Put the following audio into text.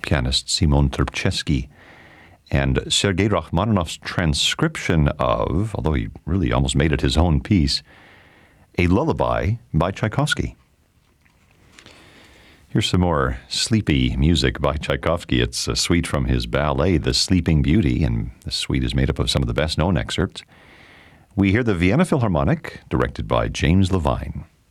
pianist Simon Trpceski, and Sergei Rachmaninoff's transcription of, although he really almost made it his own piece, A Lullaby by Tchaikovsky. Here's some more sleepy music by Tchaikovsky. It's a suite from his ballet, The Sleeping Beauty, and the suite is made up of some of the best-known excerpts. We hear the Vienna Philharmonic, directed by James Levine.